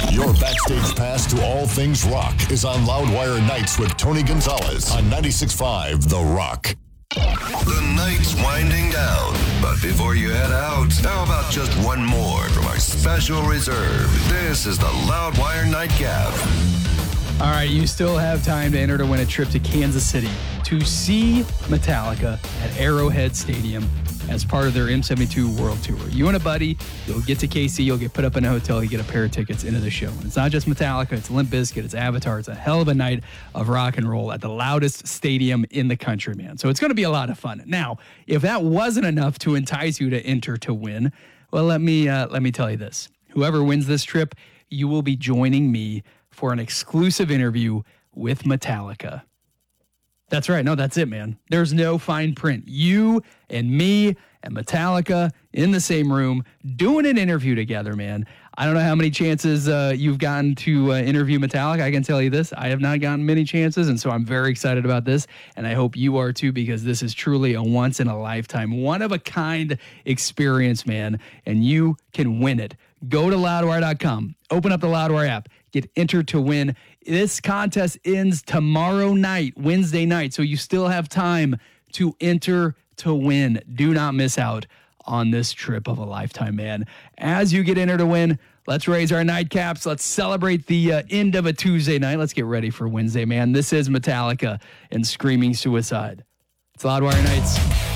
Your backstage pass to all things rock is on Loudwire Nights with Tony Gonzalez on 96.5 The Rock. The night's winding down, but before you head out, how about just one more from our special reserve? This is the Loudwire Nightcap. All right, you still have time to enter to win a trip to Kansas City to see Metallica at Arrowhead Stadium as part of their M72 World Tour. You and a buddy, you'll get to KC, you'll get put up in a hotel, you get a pair of tickets into the show. And it's not just Metallica, it's Limp Bizkit, it's Avatar. It's a hell of a night of rock and roll at the loudest stadium in the country, man. So it's going to be a lot of fun. Now, if that wasn't enough to entice you to enter to win, well, let me tell you this. Whoever wins this trip, you will be joining me for an exclusive interview with Metallica. That's right. No, that's it, man. There's no fine print. You and me and Metallica in the same room doing an interview together, man. I don't know how many chances you've gotten to interview Metallica. I can tell you this. I have not gotten many chances, and so I'm very excited about this, and I hope you are too, because this is truly a once-in-a-lifetime, one-of-a-kind experience, man, and you can win it. Go to loudwire.com, open up the Loudwire app, get entered to win. This contest ends tomorrow night, Wednesday night, so you still have time to enter to win. Do not miss out on this trip of a lifetime, man. As you get entered to win, let's raise our nightcaps. Let's celebrate the end of a Tuesday night. Let's get ready for Wednesday, man. This is Metallica and Screaming Suicide. It's Loudwire Nights.